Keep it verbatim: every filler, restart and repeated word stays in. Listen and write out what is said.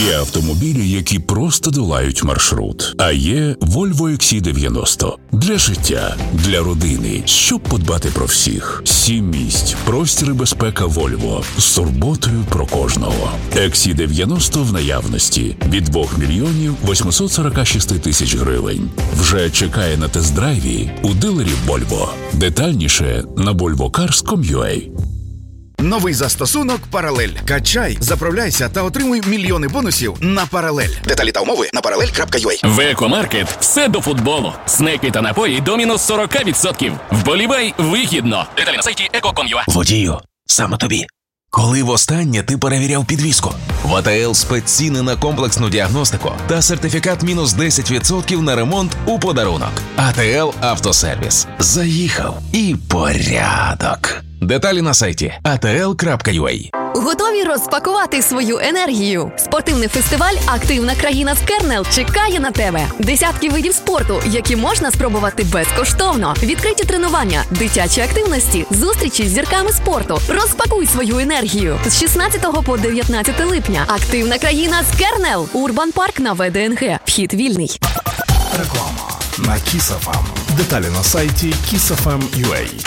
Є автомобілі, які просто долають маршрут. А є Volvo ікс сі дев'яносто. Для життя, для родини, щоб подбати про всіх. Сім місць, простір і безпека Volvo. З турботою про кожного. ікс сі дев'яносто в наявності. Від двох мільйонів восьмисот сорок шість тисяч гривень. Вже чекає на тест-драйві у дилерів Volvo. Детальніше на volvo cars крапка ком крапка ю а. Новий застосунок «Паралель». Качай, заправляйся та отримуй мільйони бонусів на «Паралель». Деталі та умови на паралель крапка ю а. В Екомаркет все до футболу. Снеки та напої до мінус сорок відсотків. Вболівай вигідно. Деталі на сайті еко крапка ком крапка ю а. Водію, саме тобі. Коли востаннє ти перевіряв підвіску? В АТЛ спецціни на комплексну діагностику та сертифікат мінус десять відсотків на ремонт у подарунок. АТЛ Автосервіс. Заїхав і порядок. Деталі на сайті а те ел крапка ю а. Готові розпакувати свою енергію? Спортивний фестиваль «Активна країна з Кернел» чекає на тебе. Десятки видів спорту, які можна спробувати безкоштовно. Відкриті тренування, дитячі активності, зустрічі з зірками спорту. Розпакуй свою енергію. З шістнадцятого по дев'ятнадцяте липня. «Активна країна з Кернел». Урбан Парк на ве де ен ге. Вхід вільний. Реклама на Kiss еф ем. Деталі на сайті кіс еф ем крапка ю а.